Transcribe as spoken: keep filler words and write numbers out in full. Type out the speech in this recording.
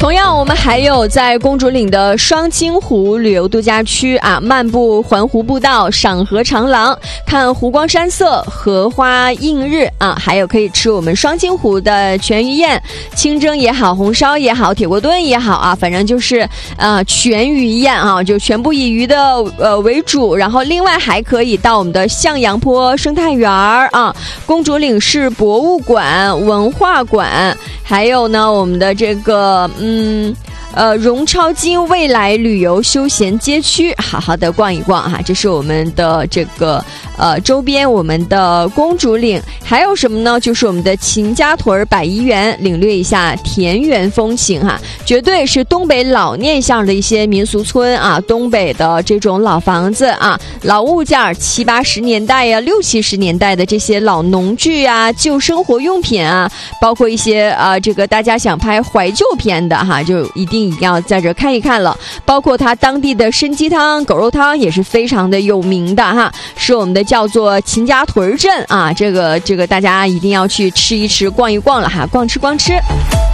同样我们还有在公主岭的双清湖旅游度假区啊，漫步环湖步道，赏河长廊，看湖光山色，荷花映日啊，还有可以吃我们双清湖的全鱼宴，清蒸也好，红烧也好，铁锅炖也好啊，反正就是呃全鱼宴啊，就全部以鱼的呃为主，然后另外还可以到我们的向阳坡生态园啊，公主岭市博物馆、文化馆，还有呢我们的这个嗯呃荣超金未来旅游休闲街区，好好的逛一逛哈，这是我们的这个呃周边我们的公主岭。还有什么呢？就是我们的秦家屯百怡园，领略一下田园风情哈，绝对是东北老念想的一些民俗村啊，东北的这种老房子啊，老物件，七八十年代呀、六七十年代的这些老农具啊、旧生活用品啊，包括一些啊、呃、这个大家想拍怀旧片的哈，就一定一定要在这看一看了。包括它当地的参鸡汤、狗肉汤也是非常的有名的哈，是我们的叫做秦家屯镇啊，这个这个大家一定要去吃一吃、逛一逛了哈，逛吃逛吃。